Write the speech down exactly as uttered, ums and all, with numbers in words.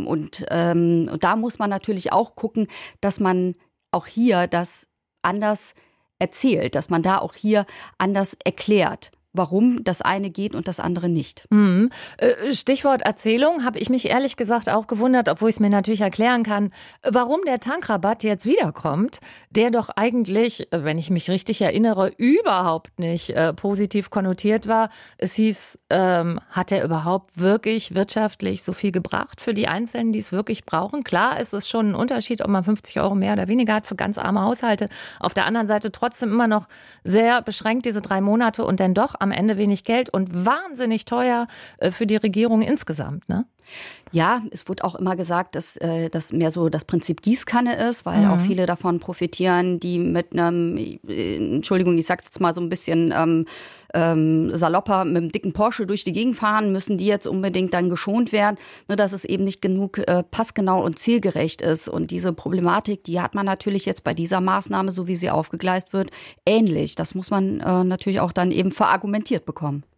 und ähm, da muss man natürlich auch gucken, dass man auch hier das anders erzählt, dass man da auch hier anders erklärt, warum das eine geht und das andere nicht. Mhm. Stichwort Erzählung, habe ich mich ehrlich gesagt auch gewundert, obwohl ich es mir natürlich erklären kann, warum der Tankrabatt jetzt wiederkommt, der doch eigentlich, wenn ich mich richtig erinnere, überhaupt nicht äh, positiv konnotiert war. Es hieß, ähm, hat er überhaupt wirklich wirtschaftlich so viel gebracht für die Einzelnen, die es wirklich brauchen? Klar, ist es schon ein Unterschied, ob man fünfzig Euro mehr oder weniger hat für ganz arme Haushalte. Auf der anderen Seite trotzdem immer noch sehr beschränkt diese drei Monate und dann doch am Ende wenig Geld und wahnsinnig teuer für die Regierung insgesamt, ne? Ja, es wurde auch immer gesagt, dass äh, das mehr so das Prinzip Gießkanne ist, weil mhm. auch viele davon profitieren, die mit einem, äh, Entschuldigung, ich sag's jetzt mal so ein bisschen ähm, ähm, salopper, mit einem dicken Porsche durch die Gegend fahren, müssen die jetzt unbedingt dann geschont werden, ne, dass es eben nicht genug äh, passgenau und zielgerecht ist. Und diese Problematik, die hat man natürlich jetzt bei dieser Maßnahme, so wie sie aufgegleist wird, ähnlich. Das muss man äh, natürlich auch dann eben verargumentiert bekommen.